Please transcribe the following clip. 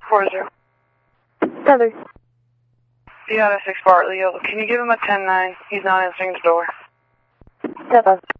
40. Heather. Seattle 6 Bartley. Can you give him a 10-9? He's not answering the door. 7.